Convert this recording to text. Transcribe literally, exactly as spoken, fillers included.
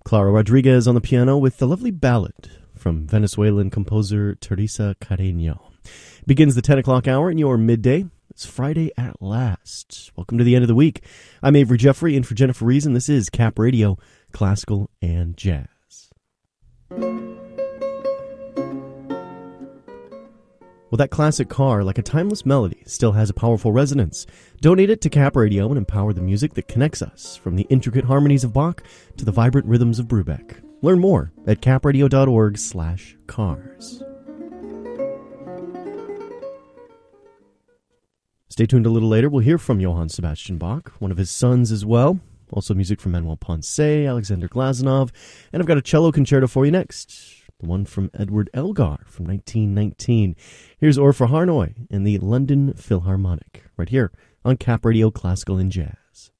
Clara Rodriguez on the piano with the lovely ballad from Venezuelan composer Teresa Carreño. Begins the ten o'clock hour in your midday. It's Friday at last. Welcome to the end of the week. I'm Avery Jeffrey, in for Jennifer Reason. This is Cap Radio, Classical and Jazz. Well, that classic car, like a timeless melody, still has a powerful resonance. Donate it to Cap Radio and empower the music that connects us, from the intricate harmonies of Bach to the vibrant rhythms of Brubeck. Learn more at capradio.org slash cars. Stay tuned a little later. We'll hear from Johann Sebastian Bach, one of his sons as well. Also music from Manuel Ponce, Alexander Glazunov, and I've got a cello concerto for you next. The one from Edward Elgar from nineteen nineteen. Here's Orpha Harnoy and the London Philharmonic, right here on Cap Radio Classical and Jazz.